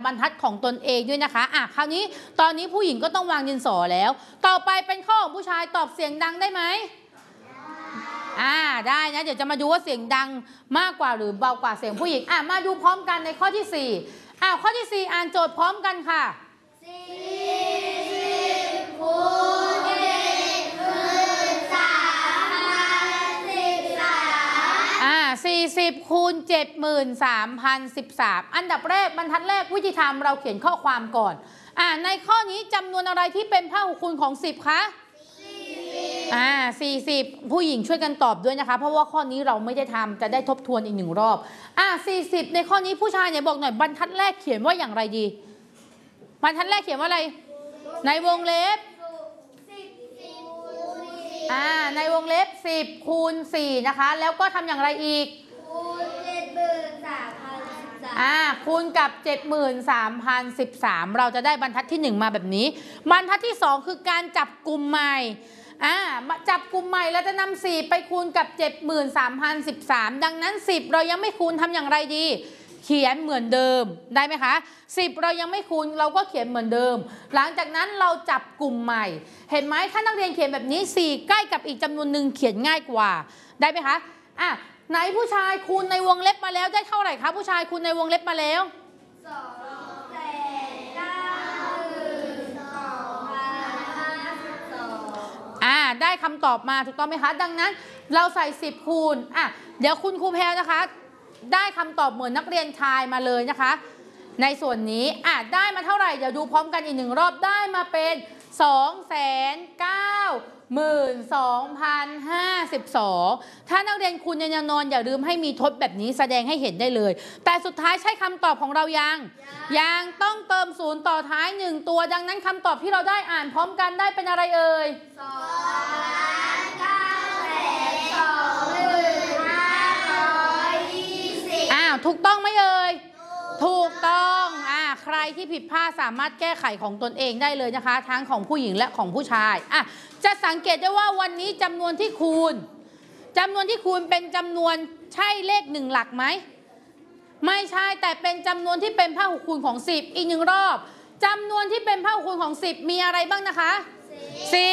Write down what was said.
รทัดของตนเองด้วยนะคะคราวนี้ตอนนี้ผู้หญิงก็ต้องวางดินสอแล้วต่อไปเป็นข้อของผู้ชายตอบเสียงดังได้ไหมได้นะเดี๋ยวจะมาดูว่าเสียงดังมากกว่าหรือเบากว่าเสียงผู้หญิงมาดูพร้อมกันในข้อที่4ข้อที่4อ่านโจทย์พร้อมกันค่ะ40 คูณ 40 คูณ 73,013อันดับแรกบรรทัดแรกวิธีทำเราเขียนข้อความก่อนในข้อนี้จำนวนอะไรที่เป็นพหุคูณของ10คะ40ผู้หญิงช่วยกันตอบด้วยนะคะเพราะว่าข้อนี้เราไม่ได้ทำจะได้ทบทวนอีก1รอบ40ในข้อนี้ผู้ชายเนี่ยบอกหน่อยบรรทัดแรกเขียนว่าอย่างไรดีบรรทัดแรกเขียนว่าอะไรในวงเล็บในวงเล็บ10 คูณ 4นะคะแล้วก็ทำอย่างไรอีกคูณกับ 73,013เราจะได้บรรทัดที่1มาแบบนี้บรรทัดที่2คือการจับกลุ่มใหม่จับกลุ่มใหม่เราจะนำ4ไปคูณกับ 73,013ดังนั้น10เรายังไม่คูณทำอย่างไรดีเขียนเหมือนเดิมได้ไหมคะ10เรายังไม่คูณเราก็เขียนเหมือนเดิมหลังจากนั้นเราจับกลุ่มใหม่เห็นไหมถ้านักเรียนเขียนแบบนี้4ใกล้กับอีกจำนวนหนึ่งเขียนง่ายกว่าได้ไหมคะไหนผู้ชายคูณในวงเล็บมาแล้วได้เท่าไหร่คะผู้ชายคูณในวงเล็บมาแล้วได้คำตอบมาถูกต้องไหมคะดังนั้นเราใส่10คูณเดี๋ยวคุณครูแพรวนะคะได้คำตอบเหมือนนักเรียนชายมาเลยนะคะในส่วนนี้ได้มาเท่าไหร่เดี๋ยวดูพร้อมกันอีก1รอบได้มาเป็น292,052ถ้านักเรียนคูณยังนอนอย่าลืมให้มีทดแบบนี้แสดงให้เห็นได้เลยแต่สุดท้ายใช่คำตอบของเรายังต้องเติม0ต่อท้าย1ตัวดังนั้นคำตอบที่เราได้อ่านพร้อมกันได้เป็นอะไรเอ่ยถูกต้องไหมเอ่ยถูกต้องใครที่ผิดพลาดสามารถแก้ไขของตนเองได้เลยนะคะทั้งของผู้หญิงและของผู้ชายจะสังเกตได้ว่าวันนี้จำนวนที่คูณเป็นจำนวนใช่เลข1หลักไหมไม่ใช่แต่เป็นจำนวนที่เป็นพหุคูณของ10อีก1รอบจำนวนที่เป็นพหุคูณของ10มีอะไรบ้างนะคะ10